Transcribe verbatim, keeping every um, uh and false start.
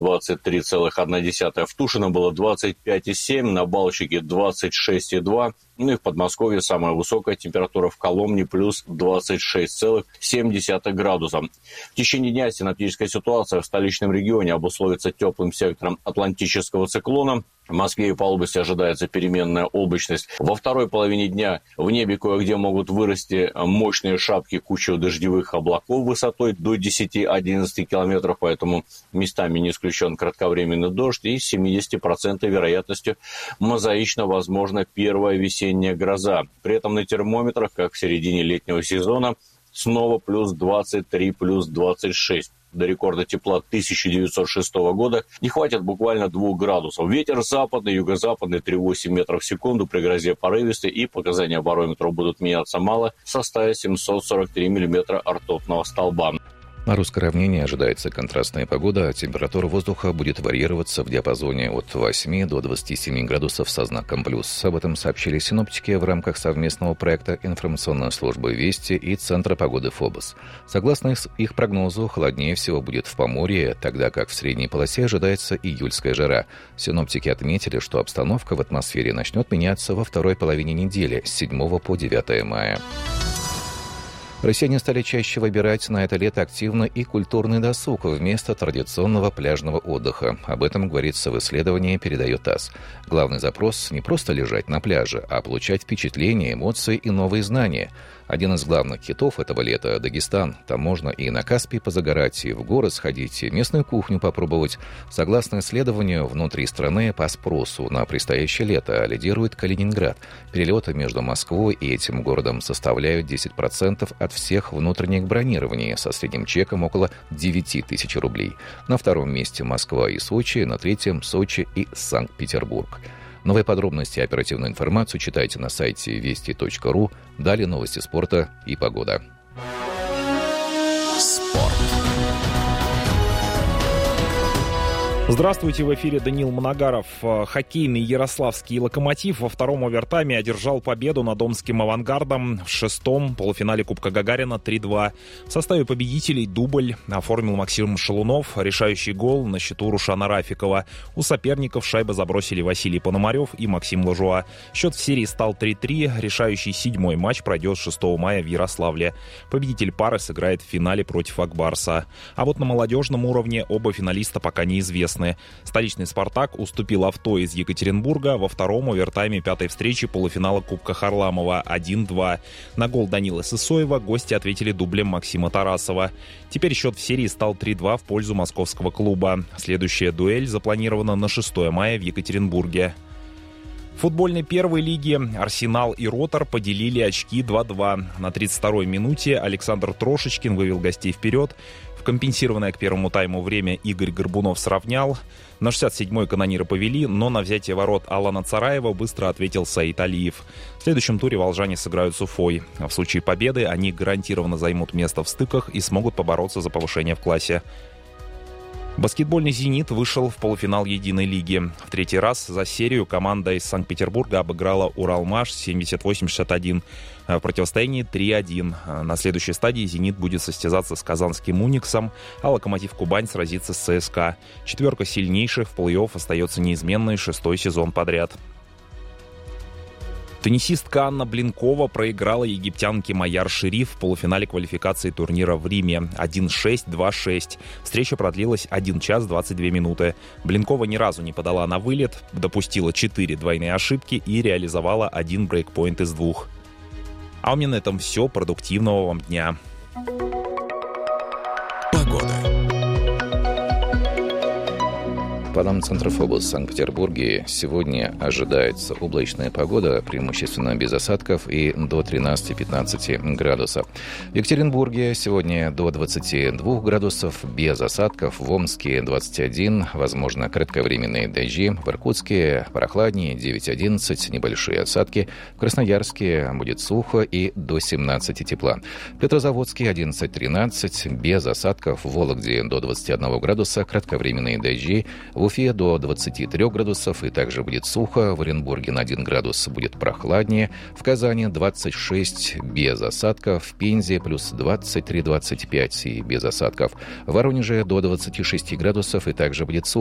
двадцать три целых одна десятая. В Тушино было двадцать пять и семь, на Балчике двадцать шесть и два. Ну и в Подмосковье самая высокая температура в Коломне плюс двадцать шесть целых семь десятых градуса. В течение дня синоптическая ситуация в столичном регионе обусловится теплым сектором атлантического циклона. В Москве и по области ожидается переменная облачность. Во второй половине дня в небе кое-где могут вырасти мощные шапки кучевых дождевых облаков высотой до десять-одиннадцать километров, поэтому местами не исключен кратковременный дождь и с семьдесят процентов вероятностью мозаично возможна первая весенняя гроза. При этом на термометрах, как в середине летнего сезона, снова плюс двадцать три, плюс двадцать шесть. До рекорда тепла тысяча девятьсот шестого года не хватит буквально двух градусов. Ветер западный, юго-западный три целых восемь десятых метров в секунду, при грозе порывистый, и показания барометров будут меняться мало, в составе семьсот сорок три миллиметра ртутного столба. На русской равнине ожидается контрастная погода. Температура воздуха будет варьироваться в диапазоне от восьми до двадцати семи градусов со знаком плюс. Об этом сообщили синоптики в рамках совместного проекта информационной службы «Вести» и Центра погоды ФОБОС. Согласно их прогнозу, холоднее всего будет в Поморье, тогда как в средней полосе ожидается июльская жара. Синоптики отметили, что обстановка в атмосфере начнет меняться во второй половине недели с седьмого по девятое мая. Россияне стали чаще выбирать на это лето активный и культурный досуг вместо традиционного пляжного отдыха. Об этом говорится в исследовании, передает ТАСС. Главный запрос – не просто лежать на пляже, а получать впечатления, эмоции и новые знания. Один из главных хитов этого лета – Дагестан. Там можно и на Каспий позагорать, и в горы сходить, и местную кухню попробовать. Согласно исследованию, внутри страны по спросу на предстоящее лето лидирует Калининград. Перелеты между Москвой и этим городом составляют десять процентов от всех внутренних бронирований, со средним чеком около девять тысяч рублей. На втором месте Москва и Сочи, на третьем – Сочи и Санкт-Петербург. Новые подробности и оперативную информацию читайте на сайте вести точка ру. Далее новости спорта и погода. Спорт. Здравствуйте, в эфире Даниил Моногаров. Хоккейный ярославский «Локомотив» во втором овертайме одержал победу над омским «Авангардом» в шестом полуфинале Кубка Гагарина три-два. В составе победителей дубль оформил Максим Шалунов, решающий гол на счету Рушана Рафикова. У соперников шайбы забросили Василий Пономарев и Максим Лажуа. Счет в серии стал три-три. Решающий седьмой матч пройдет шестого мая в Ярославле. Победитель пары сыграет в финале против Акбарса. А вот на молодежном уровне оба финалиста пока неизвестны. Столичный «Спартак» уступил «Авто» из Екатеринбурга во втором овертайме пятой встречи полуфинала Кубка Харламова один-два. На гол Данилы Сысоева гости ответили дублем Максима Тарасова. Теперь счет в серии стал три-два в пользу московского клуба. Следующая дуэль запланирована на шестого мая в Екатеринбурге. В футбольной первой лиге «Арсенал» и «Ротор» поделили очки два-два. На тридцать второй минуте Александр Трошечкин вывел гостей вперед. В компенсированное к первому тайму время Игорь Горбунов сравнял. На шестьдесят седьмой канониры повели, но на взятие ворот Алана Цараева быстро ответил Саид Алиев. В следующем туре волжане сыграют с Уфой. В случае победы они гарантированно займут место в стыках и смогут побороться за повышение в классе. Баскетбольный «Зенит» вышел в полуфинал единой лиги. В третий раз за серию команда из Санкт-Петербурга обыграла «Уралмаш» семьдесят восемь шестьдесят один. В противостоянии три-один. На следующей стадии «Зенит» будет состязаться с казанским «Униксом», а «Локомотив Кубань» сразится с ЦСКА. Четверка сильнейших в плей-офф остается неизменной шестой сезон подряд. Теннисистка Анна Блинкова проиграла египтянке Майяр Шериф в полуфинале квалификации турнира в Риме один-шесть, два-шесть. Встреча продлилась один час двадцать две минуты. Блинкова ни разу не подала на вылет, допустила четыре двойные ошибки и реализовала один брейкпоинт из двух. А у меня на этом все. Продуктивного вам дня. Погода. По данным Центра ФОБОС в Санкт-Петербурге, сегодня ожидается облачная погода, преимущественно без осадков, и до тринадцати-пятнадцати градусов. В Екатеринбурге сегодня до двадцати двух градусов, без осадков. В Омске двадцать один, возможно, кратковременные дожди. В Иркутске прохладнее, девять-одиннадцать, небольшие осадки. В Красноярске будет сухо и до семнадцати тепла. В Петрозаводске одиннадцать-тринадцать, без осадков. В Вологде до двадцати одного градуса, кратковременные дожди. В В Уфе до двадцати трёх градусов и также будет сухо. В Оренбурге на один градус будет прохладнее. В Казани двадцать шесть без осадков. В Пензе плюс двадцать три - двадцать пять и без осадков. В Воронеже до двадцати шести градусов и также будет сухо.